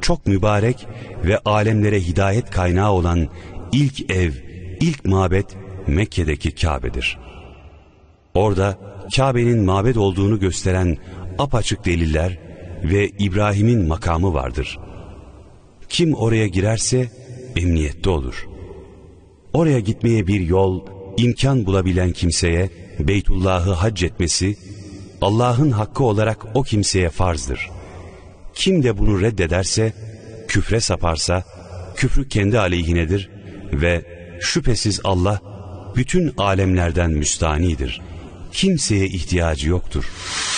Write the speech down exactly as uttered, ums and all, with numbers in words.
çok mübarek ve alemlere hidayet kaynağı olan ilk ev, ilk mabet Mekke'deki Kabe'dir. Orada Kabe'nin mabed olduğunu gösteren apaçık deliller ve İbrahim'in makamı vardır. Kim oraya girerse emniyette olur. Oraya gitmeye bir yol, imkan bulabilen kimseye Beytullah'ı hac etmesi, Allah'ın hakkı olarak o kimseye farzdır. Kim de bunu reddederse, küfre saparsa, küfrü kendi aleyhinedir ve şüphesiz Allah bütün alemlerden müstanidir. Kimseye ihtiyacı yoktur.